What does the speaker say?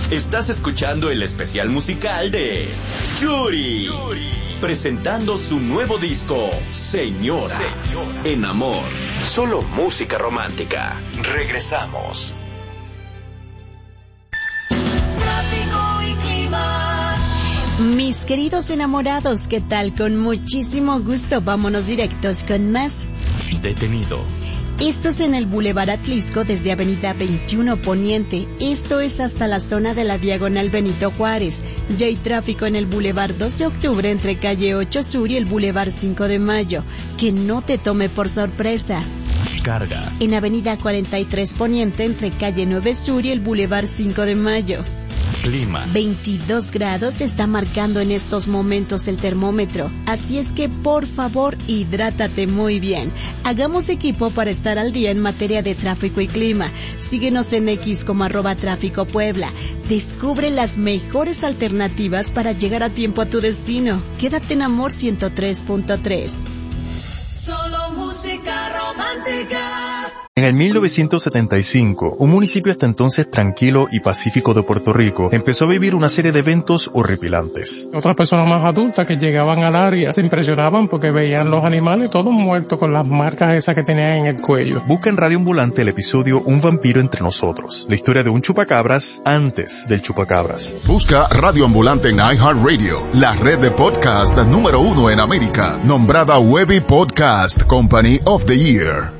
Estás escuchando el especial musical de Yuri, presentando su nuevo disco, Señora, en amor. Solo música romántica. Regresamos. Tráfico y clima. Mis queridos enamorados, ¿qué tal? Con muchísimo gusto, vámonos directos con más. Detenido. Esto es en el Boulevard Atlisco desde Avenida 21 Poniente. Esto es hasta la zona de la Diagonal Benito Juárez. Ya hay tráfico en el Boulevard 2 de Octubre entre Calle 8 Sur y el Boulevard 5 de Mayo. Que no te tome por sorpresa. Carga. En Avenida 43 Poniente entre Calle 9 Sur y el Boulevard 5 de Mayo. Clima. 22 grados está marcando en estos momentos el termómetro, así es que por favor hidrátate muy bien. Hagamos equipo para estar al día en materia de tráfico y clima. Síguenos en X como @Tráfico Puebla. Descubre las mejores alternativas para llegar a tiempo a tu destino. Quédate en Amor 103.3. Solo música romántica. En el 1975, un municipio hasta entonces tranquilo y pacífico de Puerto Rico empezó a vivir una serie de eventos horripilantes. Otras personas más adultas que llegaban al área se impresionaban porque veían los animales todos muertos con las marcas esas que tenían en el cuello. Busca en Radio Ambulante el episodio Un vampiro entre nosotros, la historia de un chupacabras antes del chupacabras. Busca Radio Ambulante en iHeartRadio, la red de podcast número 1 en América, nombrada Webby Podcast Company of the Year.